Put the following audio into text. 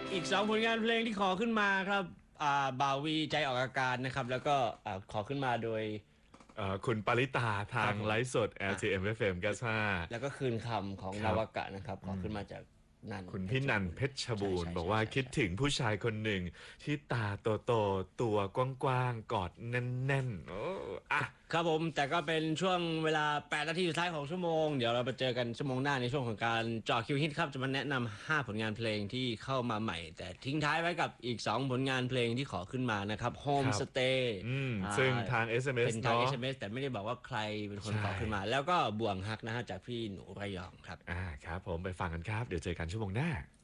อีก2ผลงานเพลงที่ขอขึ้นมาครับบ่าวีใจออกอาการนะครับแล้วก็ขอขึ้นมาโดยคุณปาริตาคทางรับผมไลฟ์สด LTM FM 95 แล้วก็คืนคำของครับนวากะนะครับขอขึ้นมาจากนันคุณเพพี่นันชรบูรณ์เพชรบูรณ์ใช่บอกว่าคิดถึงผู้ชายคนหนึ่งที่ตาโตๆตัวกว้างๆกอดแน่นๆโอ้อะครับผมแต่ก็เป็นช่วงเวลา8นาทีสุดท้ายของชั่วโมงเดี๋ยวเราไปเจอกันชั่วโมงหน้าในช่วงของการเจาะคิวฮิตครับจะมาแนะนำ5ผลงานเพลงที่เข้ามาใหม่แต่ทิ้งท้ายไว้กับอีก2ผลงานเพลงที่ขอขึ้นมานะครับค Home รับ Stay ซึ่งทางเป็ SMS นทางเนาะ SMS แต่ไม่ได้บอกว่าใครเป็นคนใช่ขอขึ้นมาแล้วก็บ่วงฮักนะฮะจากพี่หนูระยองครับครับผมไปฟังกันครับเดี๋ยวเจอกันชั่วโมงหน้า